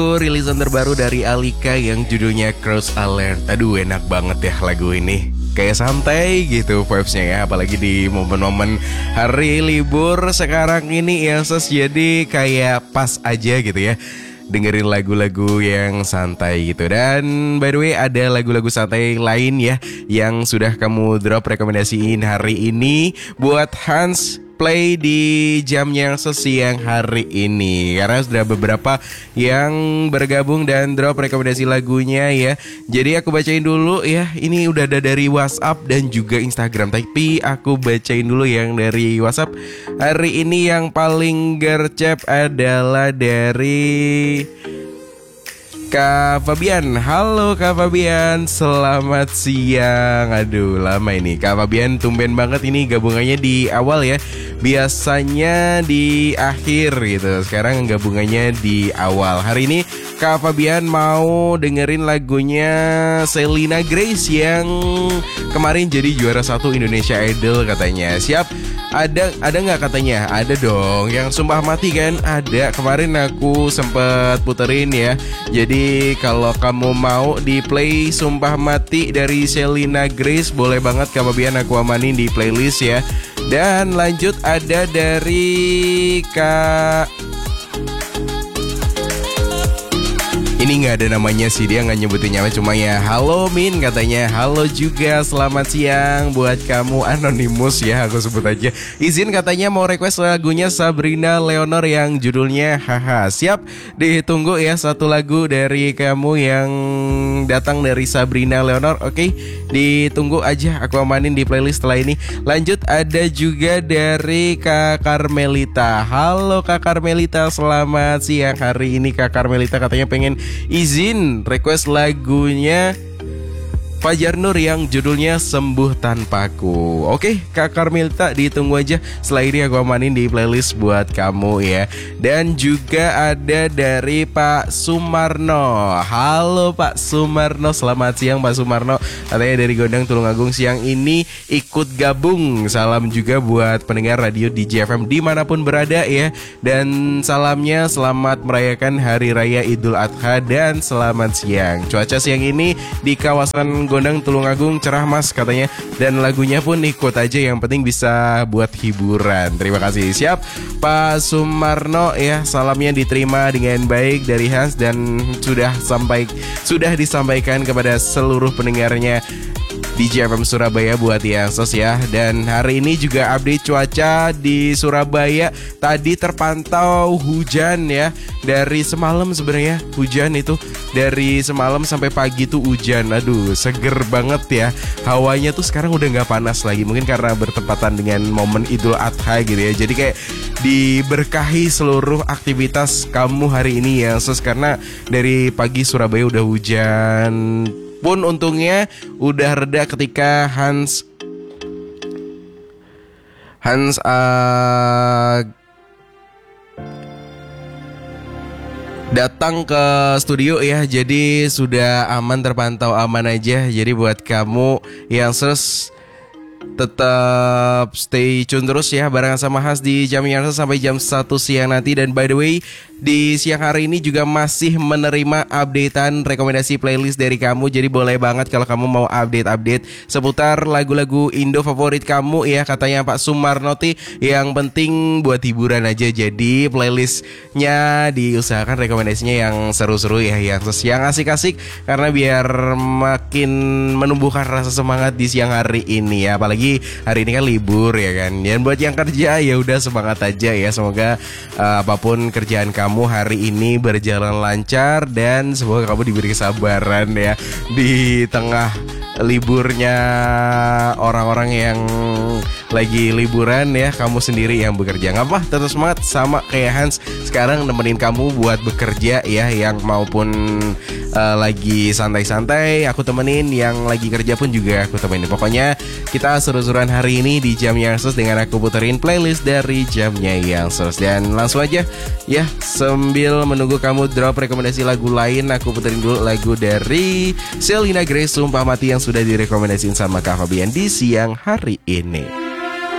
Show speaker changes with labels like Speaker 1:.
Speaker 1: Rilisan terbaru dari Alika yang judulnya Cross Alert. Aduh, enak banget ya lagu ini. Kayak santai gitu vibes-nya ya. Apalagi di momen-momen hari libur sekarang ini ya, jadi kayak pas aja gitu ya dengerin lagu-lagu yang santai gitu. Dan by the way, ada lagu-lagu santai lain ya yang sudah kamu drop rekomendasiin hari ini buat Hans play di jamnya sesiang hari ini, karena sudah beberapa yang bergabung dan drop rekomendasi lagunya ya. Jadi aku bacain dulu ya. Ini udah ada dari WhatsApp dan juga Instagram, tapi aku bacain dulu yang dari WhatsApp. Hari ini yang paling gercep adalah dari Kak Fabian. Halo Kak Fabian, selamat siang. Aduh, lama ini Kak Fabian, tumben banget ini gabungannya di awal ya. Biasanya di akhir gitu, sekarang gabungannya di awal. Hari ini Kak Fabian mau dengerin lagunya Selena Grace yang kemarin jadi juara 1 Indonesia Idol katanya. Siap? Ada nggak katanya? Ada dong. Yang Sumpah Mati kan ada. Kemarin aku sempet puterin ya. Jadi kalau kamu mau di play Sumpah Mati dari Selena Grace, boleh banget Kak Fabian aku amanin di playlist ya. Dan lanjut ada dari Kak, ini gak ada namanya sih, dia gak nyebutin namanya, cuma ya halo Min katanya. Halo juga, selamat siang buat kamu, anonimus ya aku sebut aja. Izin katanya mau request lagunya Sabrina Leonor yang judulnya Haha. Siap, ditunggu ya satu lagu dari kamu yang datang dari Sabrina Leonor. Oke, ditunggu aja, aku amanin di playlist setelah ini. Lanjut ada juga dari Kak Carmelita. Halo Kak Carmelita, selamat siang. Hari ini Kak Carmelita katanya pengen izin request lagunya Fajar Nur yang judulnya Sembuh Tanpaku. Oke Kak Carmelita, ditunggu aja. Setelah ini aku amanin di playlist buat kamu ya. Dan juga ada dari Pak Sumarno. Halo Pak Sumarno, selamat siang Pak Sumarno. Katanya dari Gondang Tulungagung siang ini ikut gabung. Salam juga buat pendengar radio DJ FM dimanapun berada ya. Dan salamnya selamat merayakan Hari Raya Idul Adha dan selamat siang. Cuaca siang ini di kawasan Gondang Tulungagung cerah mas katanya. Dan lagunya pun ikut aja, yang penting bisa buat hiburan. Terima kasih. Siap Pak Sumarno ya, salamnya diterima dengan baik dari Hans dan sudah disampaikan kepada seluruh pendengarnya DJ FM Surabaya buat yang sos ya. Dan hari ini juga update cuaca di Surabaya. Tadi terpantau hujan ya. Dari semalam sebenarnya hujan itu. Dari semalam sampai pagi tuh hujan. Aduh, seger banget ya. Hawanya tuh sekarang udah gak panas lagi. Mungkin karena bertepatan dengan momen Idul Adha gitu ya. Jadi kayak diberkahi seluruh aktivitas kamu hari ini ya sos. Karena dari pagi Surabaya udah hujan. Pun untungnya udah reda ketika Hans datang ke studio ya. Jadi sudah aman, terpantau aman aja. Jadi buat kamu yang tetap stay tune terus ya barengan sama Hans di jam yang sampai jam 1 siang nanti. Dan by the way, di siang hari ini juga masih menerima updatean rekomendasi playlist dari kamu. Jadi boleh banget kalau kamu mau update seputar lagu-lagu Indo favorit kamu ya. Katanya Pak Sumarnoti, yang penting buat hiburan aja. Jadi playlistnya diusahakan rekomendasinya yang seru-seru ya, yang asik-asik, karena biar makin menumbuhkan rasa semangat di siang hari ini ya. Apalagi hari ini kan libur ya kan. Dan buat yang kerja ya udah semangat aja ya. Semoga apapun kerjaan kamu hari ini berjalan lancar dan semoga kamu diberi kesabaran ya di tengah liburnya orang-orang yang lagi liburan ya. Kamu sendiri yang bekerja, nggak apa, tetap semangat. Sama kayak Hans sekarang nemenin kamu buat bekerja ya. Yang maupun lagi santai-santai aku temenin, yang lagi kerja pun juga aku temenin. Pokoknya kita seru-seruan hari ini di Jam Yang Sus dengan aku puterin playlist dari Jamnya Yang Sus. Dan langsung aja ya, sambil menunggu kamu drop rekomendasi lagu lain, aku puterin dulu lagu dari Selena Grace, Sumpah Mati, yang sudah direkomendasiin sama Kak Fabian di siang hari ini.